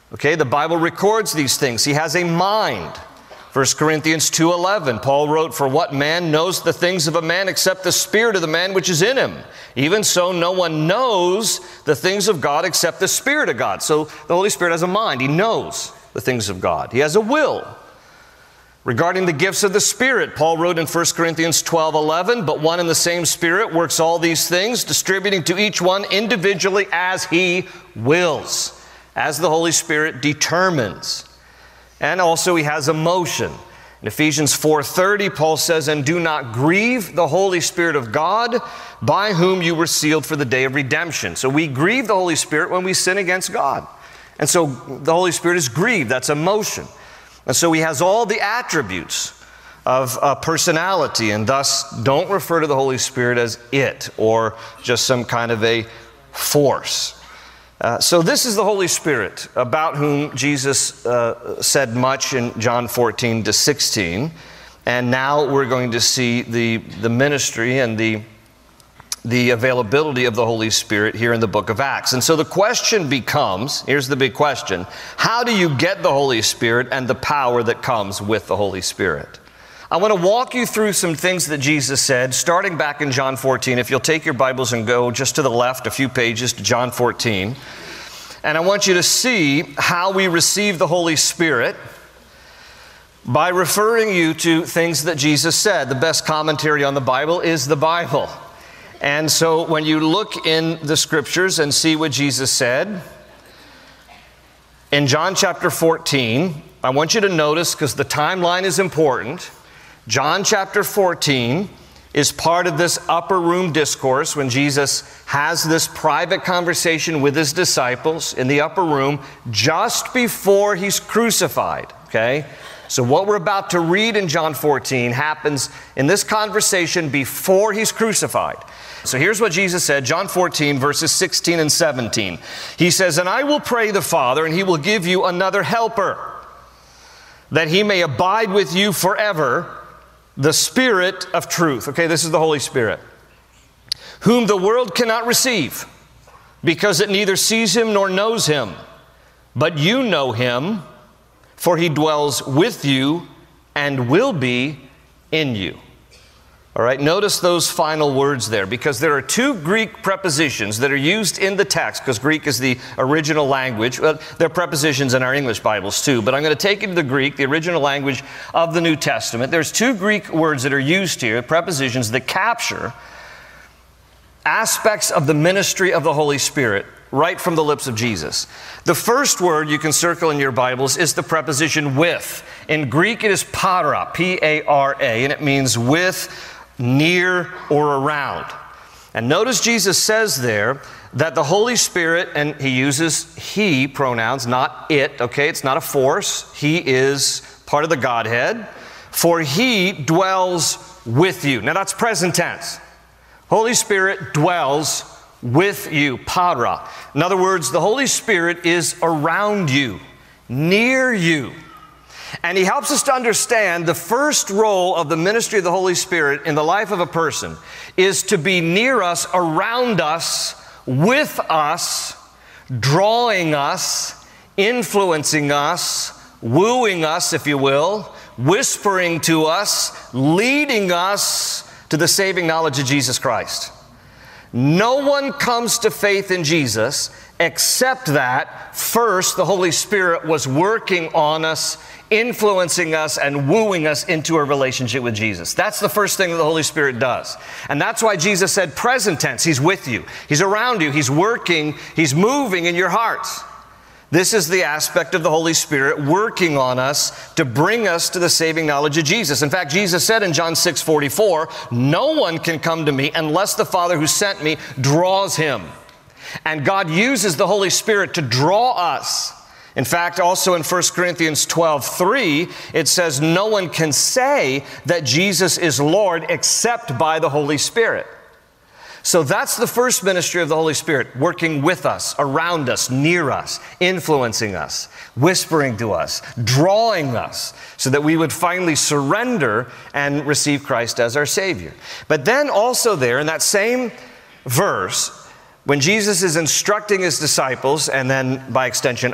Okay, the Bible records these things. He has a mind. 1 Corinthians 2:11, Paul wrote, "For what man knows the things of a man except the spirit of the man which is in him? Even so, no one knows the things of God except the Spirit of God." So the Holy Spirit has a mind. He knows the things of God. He has a will. Regarding the gifts of the Spirit, Paul wrote in 1 Corinthians 12:11, "But one and the same Spirit works all these things, distributing to each one individually as He wills," as the Holy Spirit determines. And also He has emotion. In Ephesians 4:30, Paul says, "And do not grieve the Holy Spirit of God, by whom you were sealed for the day of redemption." So we grieve the Holy Spirit when we sin against God. And so the Holy Spirit is grieved. That's emotion. And so He has all the attributes of personality, and thus don't refer to the Holy Spirit as it or just some kind of a force. So this is the Holy Spirit, about whom Jesus said much in John 14-16. And now we're going to see the ministry and the availability of the Holy Spirit here in the book of Acts. And so the question becomes, here's the big question, how do you get the Holy Spirit and the power that comes with the Holy Spirit? I want to walk you through some things that Jesus said, starting back in John 14. If you'll take your Bibles and go just to the left a few pages to John 14. And I want you to see how we receive the Holy Spirit by referring you to things that Jesus said. The best commentary on the Bible is the Bible. And so when you look in the Scriptures and see what Jesus said, in John chapter 14, I want you to notice, because the timeline is important, John chapter 14 is part of this upper room discourse when Jesus has this private conversation with His disciples in the upper room just before He's crucified, okay? So what we're about to read in John 14 happens in this conversation before He's crucified. So here's what Jesus said, John 14, verses 16 and 17. He says, "And I will pray the Father, and He will give you another helper, that He may abide with you forever, the Spirit of truth." Okay, this is the Holy Spirit. "Whom the world cannot receive, because it neither sees Him nor knows Him. But you know Him, for He dwells with you and will be in you." All right, notice those final words there, because there are two Greek prepositions that are used in the text, because Greek is the original language. Well, there are prepositions in our English Bibles too, but I'm going to take you to the Greek, the original language of the New Testament. There's two Greek words that are used here, prepositions that capture aspects of the ministry of the Holy Spirit right from the lips of Jesus. The first word you can circle in your Bibles is the preposition with. In Greek it is para, P-A-R-A, and it means with, near, or around. And notice Jesus says there that the Holy Spirit, and He uses He pronouns, not it, okay? It's not a force. He is part of the Godhead. For He dwells with you. Now that's present tense. Holy Spirit dwells with you, para. In other words, the Holy Spirit is around you, near you. And He helps us to understand the first role of the ministry of the Holy Spirit in the life of a person is to be near us, around us, with us, drawing us, influencing us, wooing us, if you will, whispering to us, leading us to the saving knowledge of Jesus Christ. No one comes to faith in Jesus except that first the Holy Spirit was working on us, influencing us, and wooing us into a relationship with Jesus. That's the first thing that the Holy Spirit does. And that's why Jesus said present tense. He's with you. He's around you. He's working. He's moving in your hearts. This is the aspect of the Holy Spirit working on us to bring us to the saving knowledge of Jesus. In fact, Jesus said in John 6:44, "No one can come to me unless the Father who sent me draws him." And God uses the Holy Spirit to draw us. In fact, also in 1 Corinthians 12:3, it says, "No one can say that Jesus is Lord except by the Holy Spirit." So that's the first ministry of the Holy Spirit, working with us, around us, near us, influencing us, whispering to us, drawing us, so that we would finally surrender and receive Christ as our Savior. But then also there, in that same verse, when Jesus is instructing His disciples, and then by extension